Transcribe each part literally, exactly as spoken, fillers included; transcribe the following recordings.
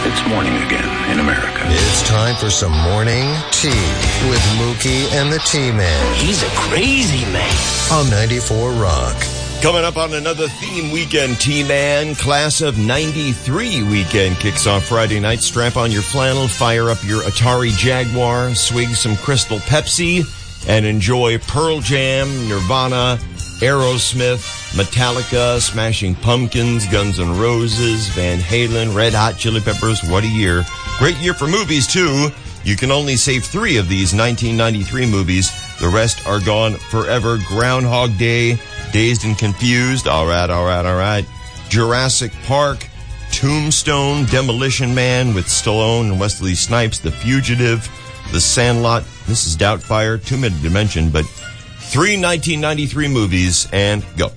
It's morning again in America. It's time for some morning tea with Mookie and the T-Man. He's a crazy man. On ninety-four Rock. Coming up on another theme weekend, T-Man. Class of ninety-three weekend kicks off Friday night. Strap on your flannel, fire up your Atari Jaguar, swig some Crystal Pepsi, and enjoy Pearl Jam, Nirvana, Aerosmith, Metallica, Smashing Pumpkins, Guns N' Roses, Van Halen, Red Hot Chili Peppers. What a year. Great year for movies, too. You can only save three of these nineteen ninety-three movies. The rest are gone forever. Groundhog Day, Dazed and Confused. All right, all right, all right. Jurassic Park, Tombstone, Demolition Man with Stallone and Wesley Snipes, The Fugitive, The Sandlot, Missus Doubtfire, too many to mention, but three nineteen ninety-three movies, and go.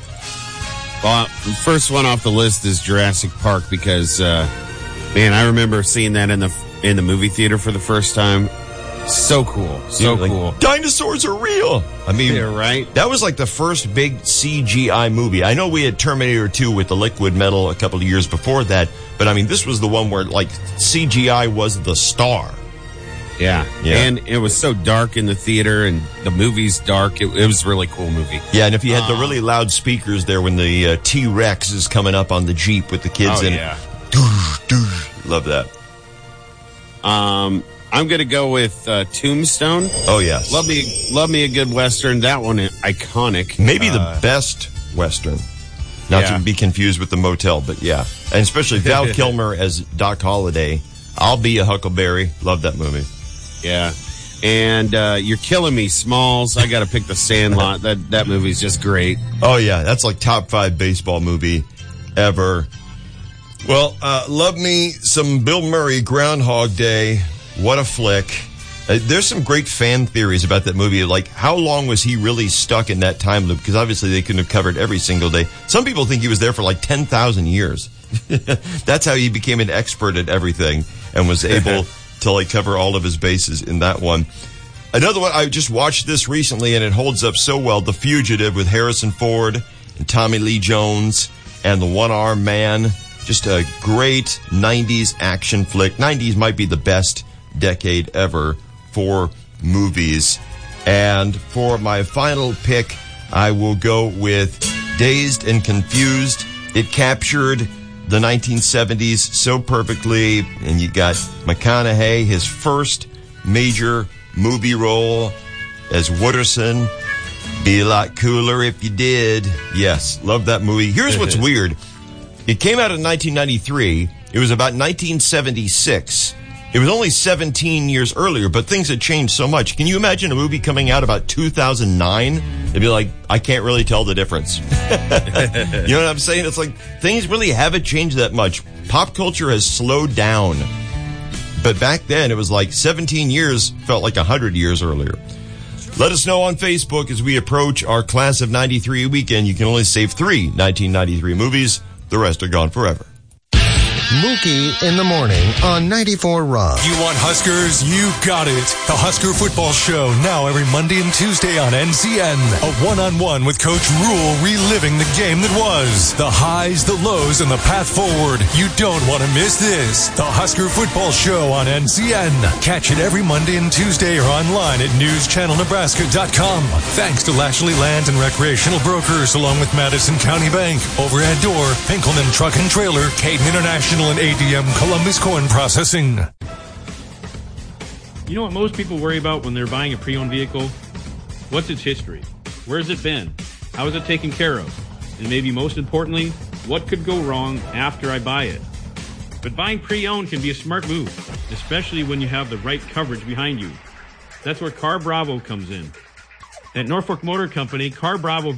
Well, the first one off the list is Jurassic Park because, uh, man, I remember seeing that in the in the movie theater for the first time. So cool. So yeah, like, cool. Dinosaurs are real. I mean, yeah, right? That was like the first big C G I movie. I know we had Terminator two with the liquid metal a couple of years before that, but I mean, this was the one where like C G I was the star. Yeah. yeah. And it was so dark in the theater, and the movie's dark. It, it was a really cool movie. Yeah, and if you had uh, the really loud speakers there when the uh, T-Rex is coming up on the Jeep with the kids oh, in yeah. it. Love that. Um, I'm going to go with uh, Tombstone. Oh, yes. Love me, love me a good Western. That one, iconic. Maybe uh, the best Western. Not yeah. to be confused with the Motel, but yeah. And especially Val Kilmer as Doc Holliday. I'll Be a Huckleberry. Love that movie. Yeah. And uh, You're Killing Me, Smalls. I got to pick The Sandlot. That that movie's just great. Oh, yeah. That's like top five baseball movie ever. Well, uh, love me some Bill Murray, Groundhog Day. What a flick. Uh, there's some great fan theories about that movie. Like, how long was he really stuck in that time loop? Because obviously they couldn't have covered every single day. Some people think he was there for like ten thousand years. That's how he became an expert at everything and was able to like cover all of his bases in that one. Another one, I just watched this recently and it holds up so well. The Fugitive with Harrison Ford and Tommy Lee Jones and the One-Armed Man. Just a great nineties action flick. nineties might be the best decade ever for movies. And for my final pick, I will go with Dazed and Confused. It captured the nineteen seventies so perfectly, and you got McConaughey, his first major movie role as Wooderson. Be a lot cooler if you did. Yes, love that movie. Here's what's weird. It came out in nineteen ninety-three. It was about nineteen seventy-six. It was only seventeen years earlier, but things had changed so much. Can you imagine a movie coming out about two thousand nine? It'd be like, I can't really tell the difference. You know what I'm saying? It's like, things really haven't changed that much. Pop culture has slowed down. But back then, it was like seventeen years felt like one hundred years earlier. Let us know on Facebook as we approach our Class of ninety-three weekend. You can only save three nineteen ninety-three movies. The rest are gone forever. Mookie in the morning on ninety-four Rock. You want Huskers? You got it. The Husker Football Show, now every Monday and Tuesday on N C N. A one-on-one with Coach Rule, reliving the game that was. The highs, the lows, and the path forward. You don't want to miss this. The Husker Football Show on N C N. Catch it every Monday and Tuesday or online at news channel nebraska dot com. Thanks to Lashley Land and Recreational Brokers, along with Madison County Bank, Overhead Door, Pinkelman Truck and Trailer, Caden International, and A D M Columbus Corn Processing. You know what most people worry about when they're buying a pre-owned vehicle? What's its history? Where's it been? How is it taken care of? And maybe most importantly, what could go wrong after I buy it? But buying pre-owned can be a smart move, especially when you have the right coverage behind you. That's where Car Bravo comes in. At Norfolk Motor Company, Car Bravo